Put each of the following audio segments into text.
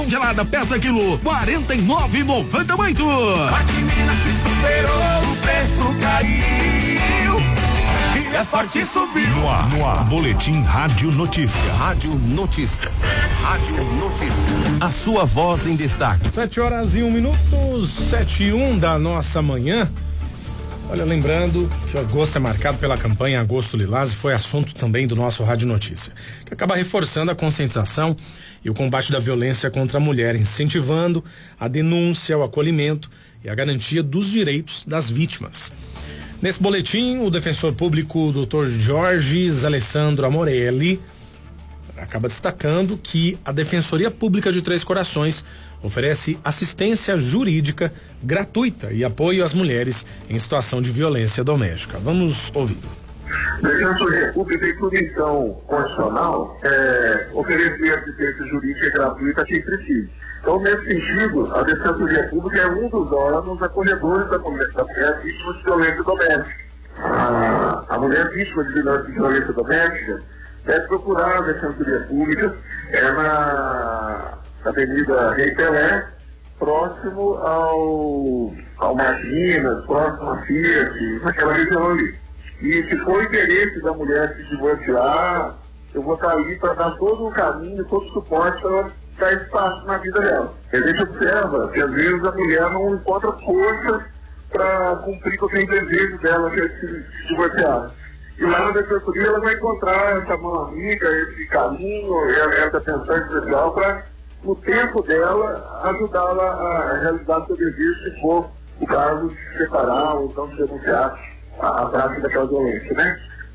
Gelada peça quilo 49,98. A de Minas se superou, o preço caiu e a sorte subiu. No ar, Boletim Rádio Notícia. Rádio Notícia. Rádio Notícia. A sua voz em destaque. 7h01, 7h01 da nossa manhã. Olha, lembrando que agosto é marcado pela campanha Agosto Lilás e foi assunto também do nosso Rádio Notícia, que acaba reforçando a conscientização e o combate da violência contra a mulher, incentivando a denúncia, o acolhimento e a garantia dos direitos das vítimas. Nesse boletim, o defensor público Dr. Jorge Alessandro Amorelli acaba destacando que a Defensoria Pública de Três Corações oferece assistência jurídica gratuita e apoio às mulheres em situação de violência doméstica. Vamos ouvir. A Defensoria Pública tem por missão constitucional oferecer assistência jurídica gratuita a quem precisa. Então, nesse sentido, a Defensoria Pública é um dos órgãos acolhedores da mulher vítima de violência doméstica. A mulher vítima de violência doméstica deve procurar a Defensoria Pública na Avenida Rei Pelé, próximo ao Marginas, próximo à Fiat, naquela região ali. E se for interesse da mulher se divorciar, eu vou estar aí para dar todo o caminho, todo o suporte para ela dar espaço na vida dela. A gente observa que às vezes a mulher não encontra força para cumprir com aquele desejo dela de se divorciar. E lá na Defensoria ela vai encontrar essa mão amiga, esse caminho, essa atenção especial para, no tempo dela, ajudá-la a realizar seu desejo, se for o caso de se separar ou então de denunciar a prática daquela violência, né?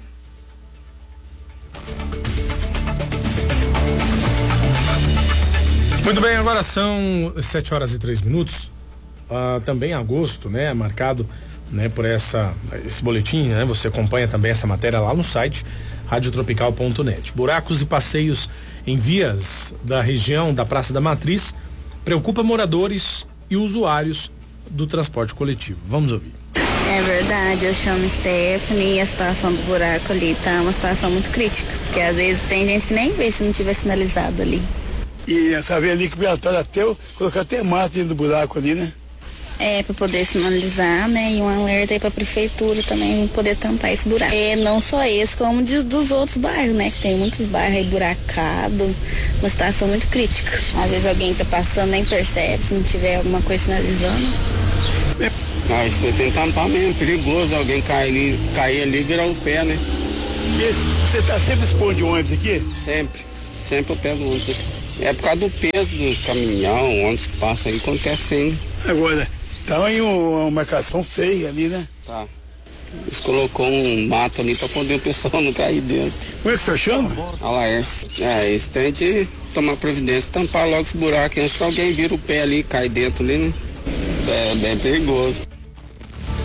Muito bem, agora são 7h03. Também agosto, né? Marcado, né, por esse boletim, né? Você acompanha também essa matéria lá no site radiotropical.net. Buracos e passeios em vias da região da Praça da Matriz preocupa moradores e usuários do transporte coletivo. Vamos ouvir. É verdade, eu chamo Stephanie e a situação do buraco ali tá uma situação muito crítica, porque às vezes tem gente que nem vê se não tiver sinalizado ali. E essa vez ali que até colocar até mata dentro do buraco ali, né? Para poder sinalizar, né? E um alerta aí pra prefeitura também poder tampar esse buraco. Não só esse, como dos outros bairros, né? Que tem muitos bairros aí buracados, uma situação muito crítica. Às vezes alguém tá passando, nem percebe, se não tiver alguma coisa sinalizando. Mas você tem que tampar mesmo, perigoso alguém cair ali e virar o pé, né? E você tá sempre expondo de ônibus aqui? Sempre eu pego ônibus. É por causa do peso do caminhão, ônibus que passa aí, acontece ainda. Agora, tá aí uma marcação feia ali, né? Tá. Eles colocou um mato ali pra poder o pessoal não cair dentro. Como é que você chama? Laércio. Eles têm de tomar providência, tampar logo esse buraco antes que alguém vira o pé ali e cai dentro ali, né? É bem perigoso.